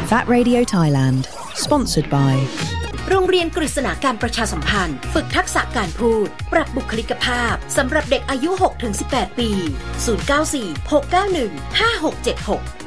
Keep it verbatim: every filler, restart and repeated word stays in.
That Radio Thailand Sponsored by โรงเรียนกฤษณาการประชาสัมพันธ์ฝึกทักษะการพูดปรับบุคลิกภาพสำหรับเด็กอายุ หกถึงสิบแปด ปี ศูนย์ เก้า สี่ หก เก้า หนึ่ง ห้า หก เจ็ด หก